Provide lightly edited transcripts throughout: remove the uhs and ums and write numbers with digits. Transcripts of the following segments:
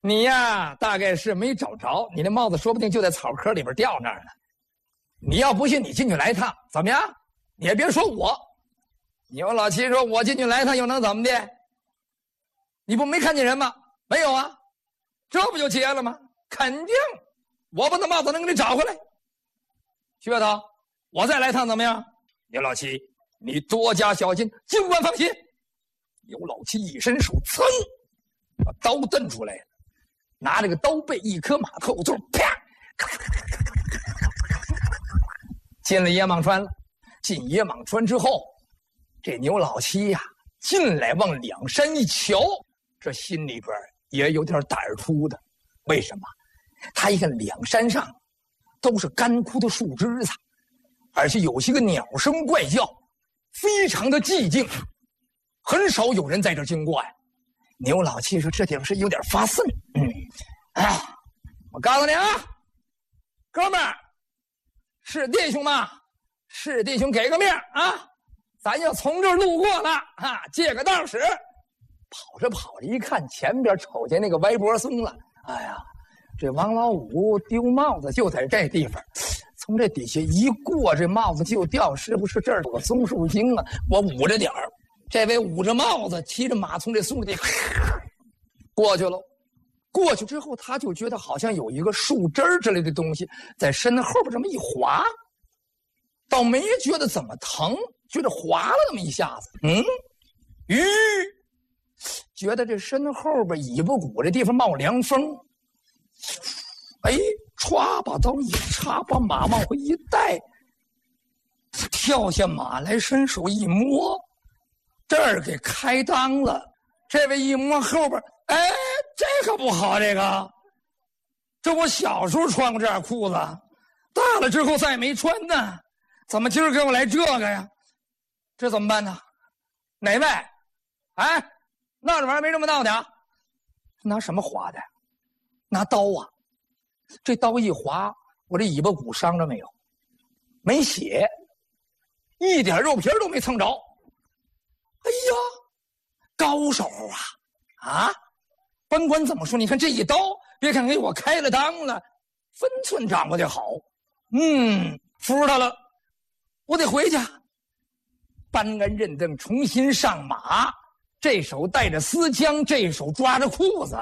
你呀，大概是没找着，你的帽子说不定就在草坑里边掉那儿呢。你要不信，你进去来一趟，怎么样？你也别说我。牛老七说：“我进去来一趟又能怎么的？你不没看见人吗？没有啊，这不就结了吗？肯定，我把那帽子能给你找回来。徐月涛，我再来一趟怎么样？”牛老七，你多加小心，尽管放心。牛老七一伸手，噌，把刀瞪出来了，拿这个刀背一颗马后座，啪，进了野蟒川了。进野蟒川之后，这牛老七呀，进来往两山一瞧，这心里边也有点胆儿粗的。为什么？他一看两山上都是干枯的树枝子，而且有些个鸟声怪叫，非常的寂静，很少有人在这经过呀。牛老七说：“这地方是有点发瘆。”哎，我告诉你啊，哥们儿，是弟兄吗？是弟兄给个面啊！咱要从这儿路过了啊，借个道使。跑着跑着，一看前边瞅见那个歪脖松了。哎呀，这王老五丢帽子就在这地方，从这底下一过，这帽子就掉。是不是这儿有个松树精啊？我捂着点儿。这位捂着帽子，骑着马从这松树地过去了。过去之后，他就觉得好像有一个树枝之类的东西在身后边这么一滑，倒没觉得怎么疼，觉得滑了那么一下子。觉得这身后边尾巴骨这地方冒凉风。哎，歘，把刀一插，把马往回一带，跳下马来，伸手一摸，这儿给开裆了。这位一摸后边，哎，这可不好，这我小时候穿过这样裤子，大了之后再没穿呢，怎么今儿给我来这个呀？这怎么办呢？哪位？哎，闹着玩没这么闹的啊？拿什么划的？拿刀啊！这刀一划，我这尾巴骨伤着没有？没血，一点肉皮都没蹭着。哎呀，高手啊！啊，甭管怎么说，你看这一刀，别看给我开了裆了，分寸掌握得好。服他了，我得回去。搬鞍认镫，重新上马。这手带着丝枪，这手抓着裤子，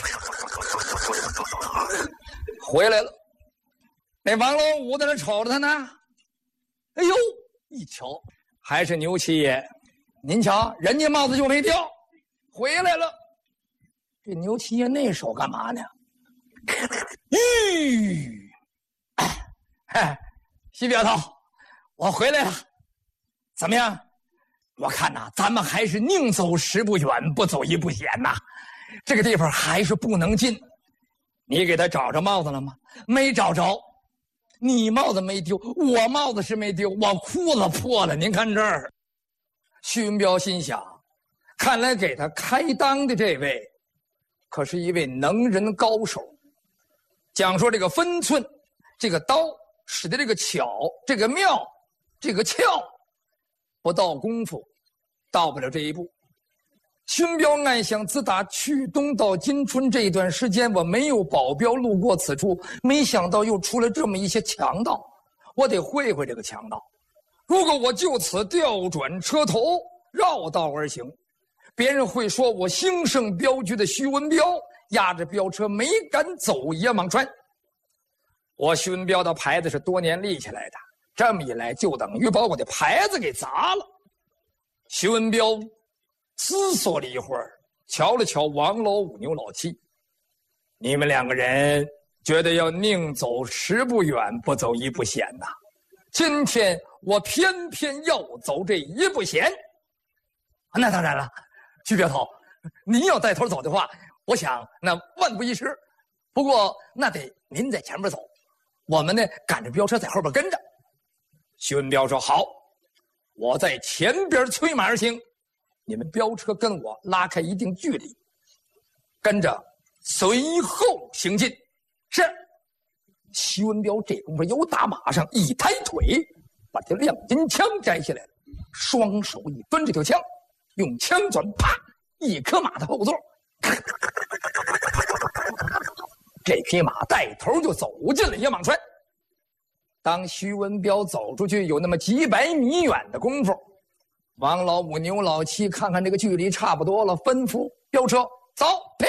回来了。那王老五在那瞅着他呢。哎呦，一瞧还是牛七爷。您瞧，人家帽子就没掉，回来了。这牛七爷那手干嘛呢？西表头，我回来了，怎么样？我看呐，咱们还是宁走十步远，不走一步险呐。这个地方还是不能进。你给他找着帽子了吗？没找着。你帽子没丢，我帽子是没丢，我裤子破了。您看这儿。徐文彪心想，看来给他开裆的这位，可是一位能人高手。讲说这个分寸，这个刀使的这个巧，这个妙，这个俏。不到功夫，到不了这一步。徐文彪暗想，自打去东到金春这一段时间，我没有保镖路过此处，没想到又出了这么一些强盗，我得会会这个强盗。如果我就此调转车头，绕道而行，别人会说我兴盛镖局的徐文彪压着镖车没敢走野蟒川。我徐文彪的牌子是多年立起来的，这么一来就等于把我的牌子给砸了。徐文彪思索了一会儿，瞧了瞧王老五、牛老七，你们两个人觉得要宁走十步远，不走一步险呐。今天我偏偏要走这一步险。那当然了，徐镖头，您要带头走的话，我想那万无一失。不过那得您在前面走，我们呢赶着镖车在后边跟着。徐文彪说：“好，我在前边催马而行，你们镖车跟我拉开一定距离，跟着随后行进。”是。徐文彪这功夫由打马上一抬腿，把这亮金枪摘下来了，双手一端这条枪，用枪转啪一颗马的后座， 这匹马带头就走进了野蟒川。当徐文彪走出去有那么几百米远的功夫，王老五、牛老七看看这个距离差不多了，吩咐飙车走，啪，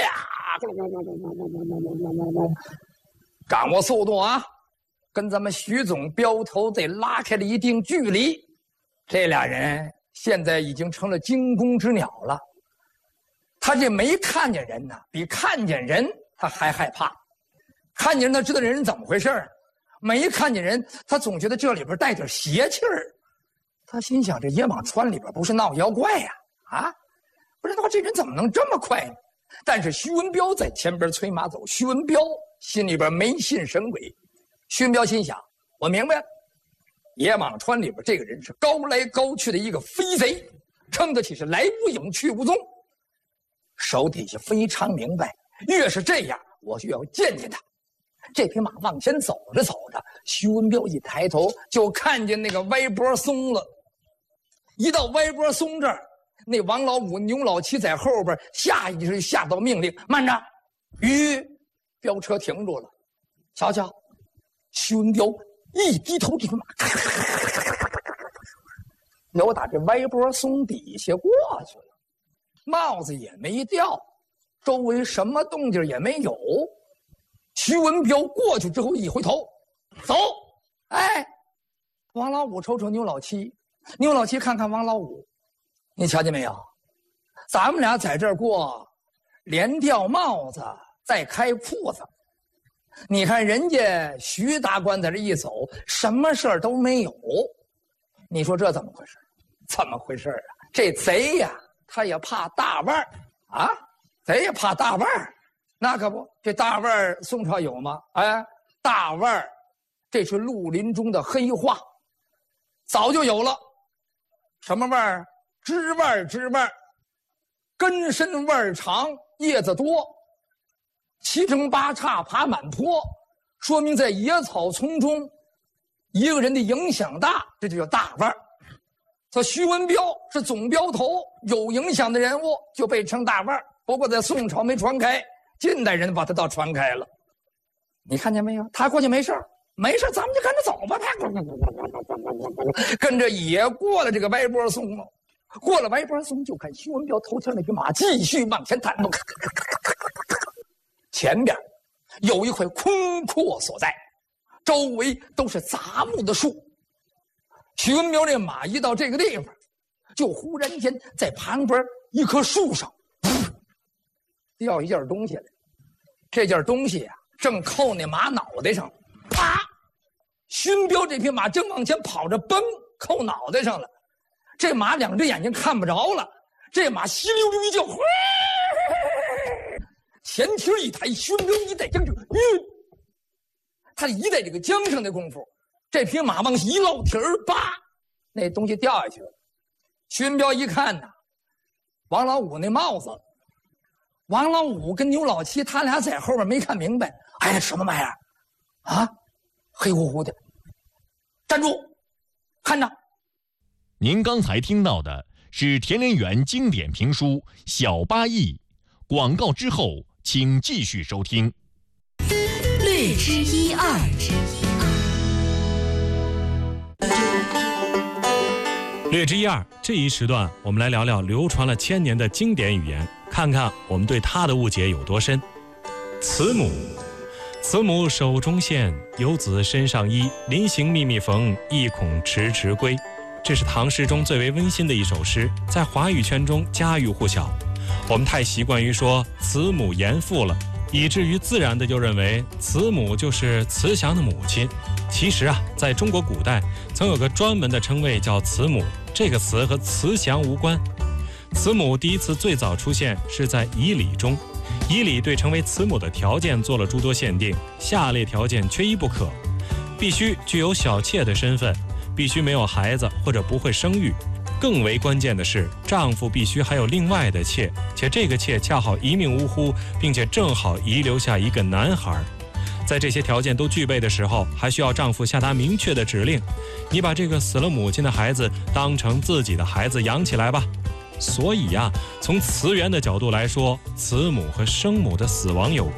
掌握速度啊，跟咱们徐总镖头得拉开了一定距离。这俩人现在已经成了惊弓之鸟了。他这没看见人呢，比看见人他还害怕。看见人他知道这人怎么回事儿，没看见人他总觉得这里边带点邪气儿。他心想，这野蟒川里边不是闹妖怪呀？啊，不知道这人怎么能这么快呢？但是徐文彪在前边催马走，徐文彪心里边没信神鬼。徐文彪心想，我明白了，野蟒川里边这个人是高来高去的一个飞贼，称得起是来无影去无踪。手底下非常明白，越是这样，我就要见见他。这匹马往前走着走着，徐文彪一抬头就看见那个歪脖松了。一到歪脖松这儿，那王老五、牛老七在后边下意识下到命令：慢着！飙车停住了。瞧瞧，徐文彪一低头，这匹马由打这歪脖松底下过去了，帽子也没掉，周围什么动静也没有。徐文彪过去之后一回头，走！哎，王老五瞅瞅牛老七，牛老七看看王老五，你瞧见没有？咱们俩在这儿过，连掉帽子再开裤子。你看人家徐大官在这一走，什么事儿都没有。你说这怎么回事？怎么回事啊？这贼呀，他也怕大腕儿啊，贼也怕大腕儿。那可不，这大腕儿宋朝有吗？哎，大腕儿，这是绿林中的黑话，早就有了。什么腕儿？枝腕儿，枝腕儿，根深腕儿长，叶子多，七乘八叉爬满坡，说明在野草丛中，一个人的影响大，这就叫大腕儿。说徐文彪是总镖头，有影响的人物就被称大腕儿。不过在宋朝没传开。近代人把他倒传开了，你看见没有？他过去没事没事，咱们就跟着走吧。他跟着也过了这个歪脖松了，过了歪脖松，就看徐文彪头前那匹马继续往前探动，前边有一块空阔所在，周围都是杂木的树。徐文彪这马一到这个地方，就忽然间在旁边一棵树上。掉一件东西来，这件东西啊，正扣那马脑袋上，啪！徐文彪这匹马正往前跑着，嘣，扣脑袋上了。这马两只眼睛看不着了，这马稀溜溜一叫，前蹄一抬，徐文彪一带缰就他一带这个缰绳的功夫，这匹马往一落蹄儿，叭，那东西掉下去了。徐文彪一看呐，王老五那帽子。王老五跟牛老七他俩在后边没看明白，哎，这什么玩意儿啊？黑乎乎的！站住，看着！ 您刚才听到的是田连元经典评书《小八义》，广告之后请继续收听。 略知一二。 略知一二，这一时段我们来聊聊流传了1000年的经典语言，看看我们对它的误解有多深。慈母，慈母手中线，游子身上衣，临行密密缝，意恐迟迟归。这是唐诗中最为温馨的一首诗，在华语圈中家喻户晓。我们太习惯于说慈母严父了，以至于自然的就认为慈母就是慈祥的母亲。其实啊，在中国古代曾有个专门的称谓叫慈母，这个词和慈祥无关。慈母第一次最早出现是在仪礼中，仪礼对成为慈母的条件做了诸多限定，下列条件缺一不可：必须具有小妾的身份，必须没有孩子或者不会生育，更为关键的是，丈夫必须还有另外的妾，且这个妾恰好一命呜呼，并且正好遗留下一个男孩。在这些条件都具备的时候，还需要丈夫下达明确的指令：你把这个死了母亲的孩子当成自己的孩子养起来吧。所以呀，从词源的角度来说，慈母和生母的死亡有